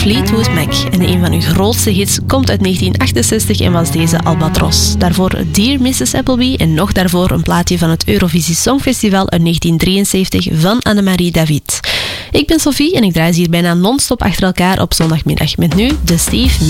Fleetwood Mac. En een van hun grootste hits komt uit 1968 en was deze Albatros. Daarvoor Dear Mrs. Appleby en nog daarvoor een plaatje van het Eurovisie Songfestival uit 1973 van Annemarie David. Ik ben Sophie en ik draai ze hier bijna non-stop achter elkaar op zondagmiddag met nu de Steve